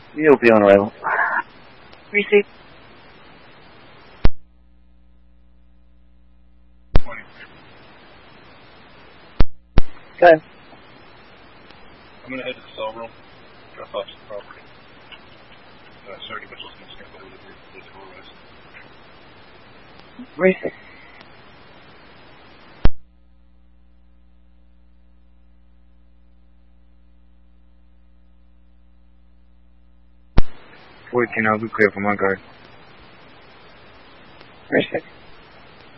You'll be on arrival. Receive. 20. Okay. I'm going to head to the cell room, drop off some property. Sorry to missiles and stuff over the physical arrest. Receive. Can I be clear for my guard? Receive.